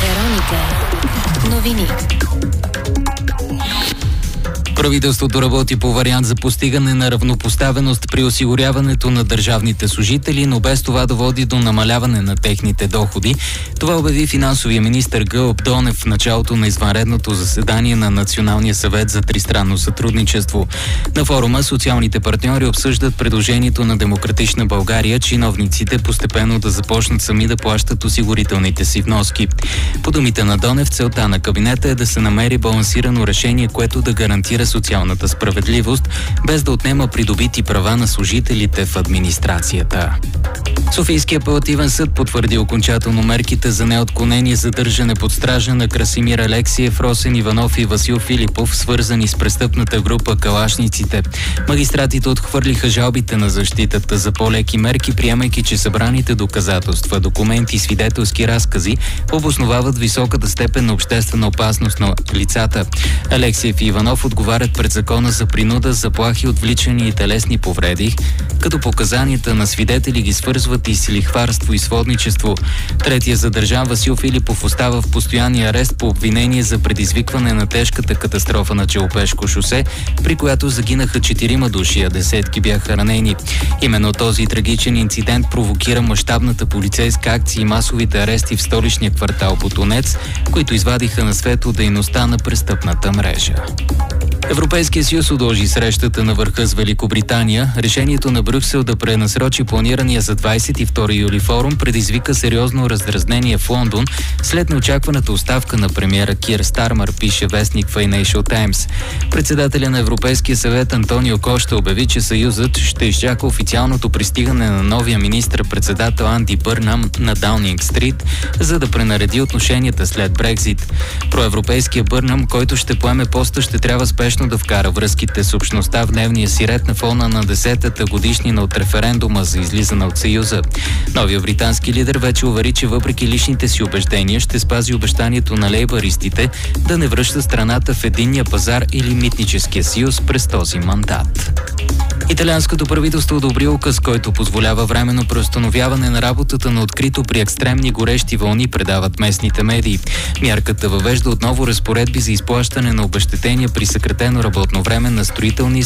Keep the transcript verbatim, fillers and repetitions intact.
Вероника. Новини. Правителството работи по вариант за постигане на равнопоставеност при осигуряването на държавните служители, но без това да води до намаляване на техните доходи. Това обяви финансовия министър Гълъб Донев в началото на извънредното заседание на Националния съвет за тристранно сътрудничество. На форума социалните партньори обсъждат предложението на Демократична България чиновниците постепенно да започнат сами да плащат осигурителните си вноски. По думите на Донев, целта на кабинета е да се намери балансирано решение, което да гарантира социалната справедливост, без да отнема придобити права на служителите в администрацията. Софийският апелативен съд потвърди окончателно мерките за неотклонение задържане под стража на Красимир Алексиев, Росен Иванов и Васил Филипов, свързани с престъпната група Калашниците. Магистратите отхвърлиха жалбите на защитата за по-леки мерки, приемайки, че събраните доказателства, документи и свидетелски разкази обосновават високата степен на обществена опасност на лицата. Алексиев и Иванов отговарят пред закона за принуда, заплахи, отвличания и телесни повреди, като показанията на свидетели ги свързват и с лихварство и сводничество. Третия задържан Васил Филипов остава в постоянния арест по обвинение за предизвикване на тежката катастрофа на Челопешко шосе, при която загинаха четирима души, а десетки бяха ранени. Именно този трагичен инцидент провокира мащабната полицейска акция и масовите арести в столичния квартал Ботунец, които извадиха на светло дейността на престъпната мрежа. Европейския съюз удължи срещата на върха с Великобритания. Решението на Брюксел да пренасрочи планирания за двадесет и втори юли форум предизвика сериозно раздразнение в Лондон след неочакваната оставка на премиера Кир Стармър, пише вестник Financial Times. Председателя на Европейския съвет Антонио Кошта обяви, че съюзът ще изчака официалното пристигане на новия министър-председател Анди Бърнам на Даунинг Стрит, за да пренареди отношенията след Брекзит. Проевропейския Бърнам, който ще поеме поста, ще трябва спешно да вкара връзките с общността в дневния си ред на фона на десетата годишнина от референдума за излизане от Съюза. Новия британски лидер вече увери, че въпреки личните си убеждения ще спази обещанието на лейбаристите да не връща страната в единния пазар или митническия съюз през този мандат. Италианското правителство одобри указ, който позволява временно преустановяване на работата на открито при екстремни горещи вълни, предават местните медии. Мярката въвежда отново разпоредби за изплащане на обезщетения при съкратено работно време на строителни